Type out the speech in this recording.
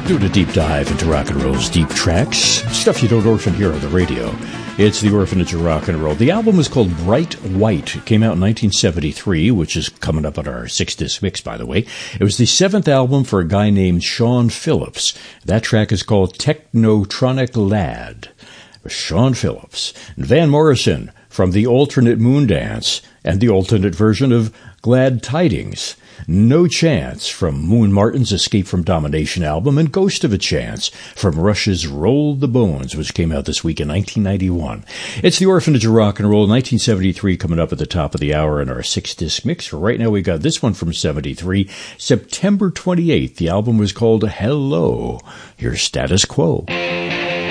Doing a deep dive into rock and roll's deep tracks, stuff you don't often hear on the radio. It's the Orphanage of Rock and Roll. The album was called Bright White. It came out in 1973, which is coming up on our 6-disc mix, by the way. It was the 7th album for a guy named Sean Phillips. That track is called Technotronic Lad. Sean Phillips. And Van Morrison from the Alternate Moondance and the alternate version of Glad Tidings. No Chance from Moon Martin's Escape from Domination album, and Ghost of a Chance from Rush's Roll the Bones, which came out this week in 1991. It's the Orphanage of Rock and Roll, 1973, coming up at the top of the hour in our 6-disc mix. Right now we got this one from 73, September 28th. The album was called Hello, Your Status Quo.